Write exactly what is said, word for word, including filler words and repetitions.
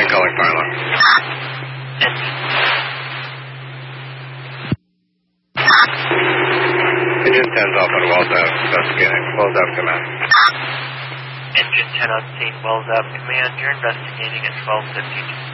calling pilot. Engine ten's off on Wells Ave, investigating. Wells Ave command. Engine ten on scene, Wells Ave command. You're investigating at twelve fifty.